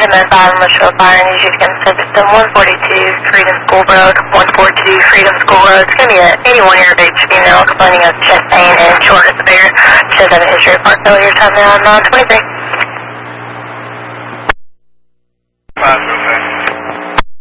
to Med 5, I'm going to show a fire and need you to come to system 142 Freedom School Road, 142 Freedom School Road. It's going to be an 81-year age female complaining of chest pain and shortness of air. She does have a history of heart failure. Time now, 9:23.